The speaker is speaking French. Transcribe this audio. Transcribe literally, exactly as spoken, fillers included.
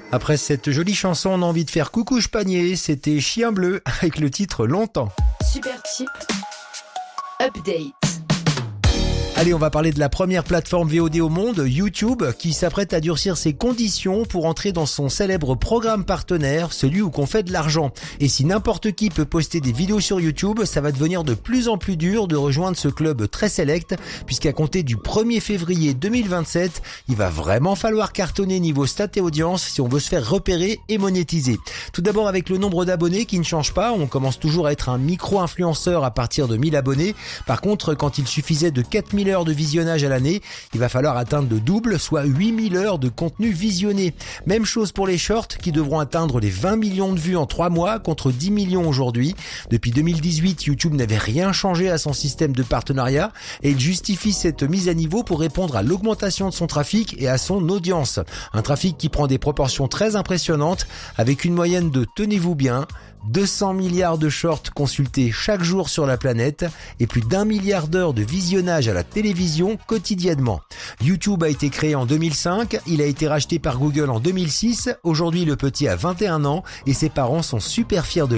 Après cette jolie chanson, on a envie de faire coucou je panier, c'était Chien Bleu avec le titre Longtemps. Super Tip Update. Allez, on va parler de la première plateforme V O D au monde, YouTube, qui s'apprête à durcir ses conditions pour entrer dans son célèbre programme partenaire, celui où qu'on fait de l'argent. Et si n'importe qui peut poster des vidéos sur YouTube, ça va devenir de plus en plus dur de rejoindre ce club très sélect, puisqu'à compter du premier février deux mille vingt-sept, il va vraiment falloir cartonner niveau stats et audience si on veut se faire repérer et monétiser. Tout d'abord avec le nombre d'abonnés qui ne change pas, on commence toujours à être un micro-influenceur à partir de mille abonnés. Par contre, quand il suffisait de quatre mille heures de visionnage à l'année, il va falloir atteindre le double, soit huit mille heures de contenu visionné. Même chose pour les shorts qui devront atteindre les vingt millions de vues en trois mois contre dix millions aujourd'hui. Depuis deux mille dix-huit, YouTube n'avait rien changé à son système de partenariat et il justifie cette mise à niveau pour répondre à l'augmentation de son trafic et à son audience. Un trafic qui prend des proportions très impressionnantes avec une moyenne de, tenez-vous bien, deux cents milliards de shorts consultés chaque jour sur la planète et plus d'un milliard d'heures de visionnage à la télévision quotidiennement. YouTube a été créé en deux mille cinq, il a été racheté par Google en deux mille six, aujourd'hui le petit a vingt et un ans et ses parents sont super fiers de lui.